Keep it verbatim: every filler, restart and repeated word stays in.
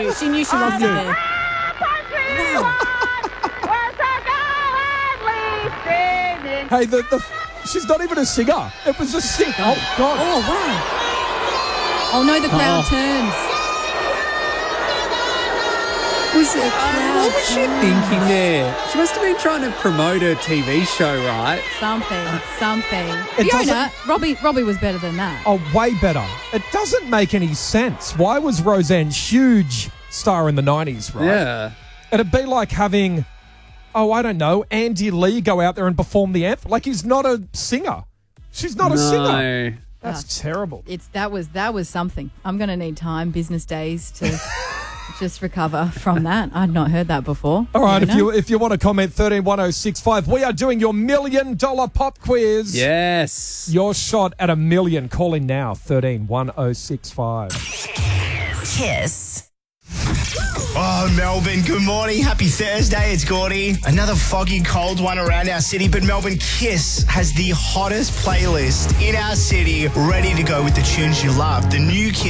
knew. She knew she lost it there. Hey, the, the she's not even a singer. It was a singer. Oh, God. Oh, wow. Oh, no, the crowd Oh. turns. Was it, uh, what was she thinking there? She must have been trying to promote her T V show, right? Something, something. It Fiona, doesn't- Robbie, Robbie was better than that. Oh, way better. It doesn't make any sense. Why was Roseanne huge star in the nineties, right? Yeah. It'd be like having, oh, I don't know, Andy Lee go out there and perform the anthem. Like, he's not a singer. She's not a singer. No. That's terrible. It's that was that was something. I'm going to need time, business days, to just recover from that. I'd not heard that before. All right, if Fiona. you if you want to comment, thirteen one oh six five. We are doing your million dollar pop quiz. Yes. Your shot at a million. Call in now, thirteen one oh six five. Kiss. Oh, Melbourne, good morning. Happy Thursday. It's Gordy. Another foggy, cold one around our city, but Melbourne Kiss has the hottest playlist in our city, ready to go with the tunes you love. The new Kiss.